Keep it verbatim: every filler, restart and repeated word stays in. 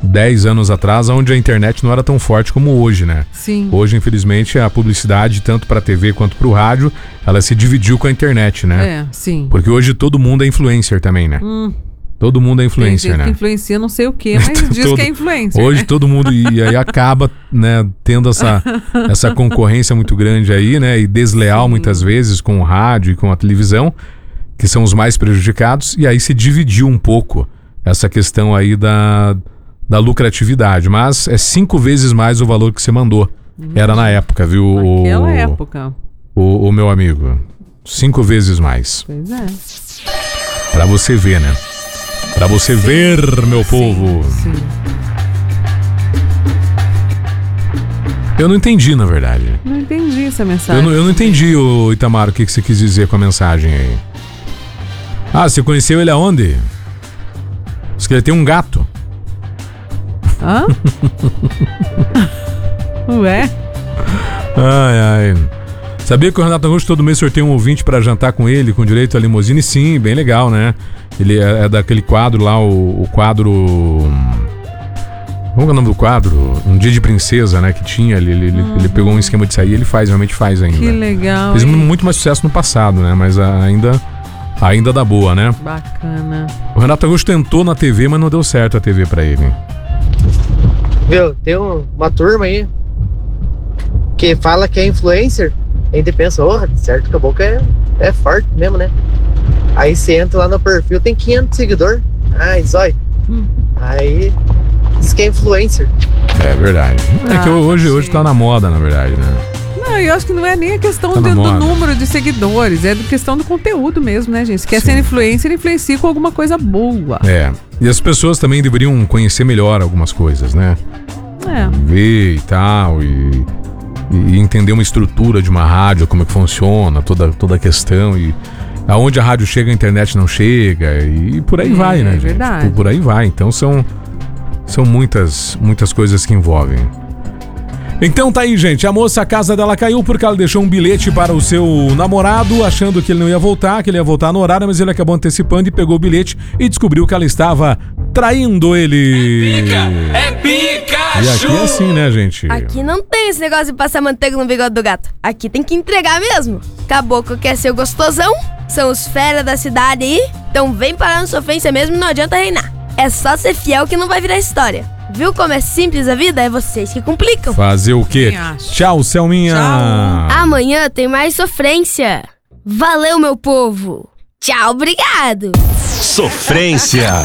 dez anos atrás, onde a internet não era tão forte como hoje, né? Sim. Hoje, infelizmente, a publicidade, tanto para a T V quanto para o rádio, ela se dividiu com a internet, né? É, sim. Porque hoje todo mundo é influencer também, né? Hum. Todo mundo é influencer, Tem gente né? que influencia não sei o que, mas diz Todo, que é influencer. Hoje né? todo mundo, e aí acaba, né, tendo essa, essa concorrência muito grande aí, né? E desleal, sim, muitas vezes com o rádio e com a televisão, que são os mais prejudicados, e aí se dividiu um pouco essa questão aí da, da lucratividade, mas é cinco vezes mais o valor que você mandou. Hum. Era na época, viu? Naquela o, época. O, o meu amigo. Cinco vezes mais. Pois é. Pra você ver, né? Pra você, sim, ver, meu povo. Sim, sim. Eu não entendi, na verdade. Não entendi essa mensagem. Eu não, eu não entendi, o Itamar, o que, que você quis dizer com a mensagem aí. Ah, você conheceu ele aonde? Diz que ele tem um gato. Hã? Ué? Ai, ai. Sabia que o Renato Augusto todo mês sorteia um ouvinte pra jantar com ele, com direito à limusine? Sim, bem legal, né? Ele é, é daquele quadro lá, o, o quadro... Como é o nome do quadro? Um Dia de Princesa, né? Que tinha, ele, ele, uhum. ele pegou um esquema de sair, ele faz, realmente faz ainda. Que legal. Fez hein? muito mais sucesso no passado, né? Mas ainda, ainda dá boa, né? Bacana. O Renato Augusto tentou na T V, mas não deu certo a T V pra ele. Viu, tem um, uma turma aí que fala que é influencer. A gente pensa, oh, certo que a boca é, é forte mesmo, né? Aí você entra lá no perfil, tem quinhentos seguidores. Ai, zói. Hum. Aí diz que é influencer. É verdade. É ah, que hoje, hoje tá na moda, na verdade, né? Não, eu acho que não é nem a questão tá de, do número de seguidores, é a questão do conteúdo mesmo, né, gente? Se quer Sim. ser influencer, influencia com alguma coisa boa. É. E as pessoas também deveriam conhecer melhor algumas coisas, né? É. Ver e tal, e... e entender uma estrutura de uma rádio, como é que funciona, toda, toda a questão, e aonde a rádio chega, a internet não chega, e por aí é, vai, né, é gente? Verdade. Por, por aí vai. Então são, são muitas, muitas coisas que envolvem. Então tá aí, gente. A moça, a casa dela caiu porque ela deixou um bilhete para o seu namorado, achando que ele não ia voltar, que ele ia voltar no horário, mas ele acabou antecipando e pegou o bilhete e descobriu que ela estava traindo ele. É pica! É pica! E aqui é assim, né, gente? Aqui não tem esse negócio de passar manteiga no bigode do gato. Aqui tem que entregar mesmo. Caboclo quer ser o gostosão, são os fera da cidade aí, então vem parar na sofrência mesmo e não adianta reinar. É só ser fiel que não vai virar história. Viu como é simples a vida? É vocês que complicam. Fazer o quê? Tchau, Selminha. Tchau. Amanhã tem mais sofrência. Valeu, meu povo. Tchau, obrigado. Sofrência.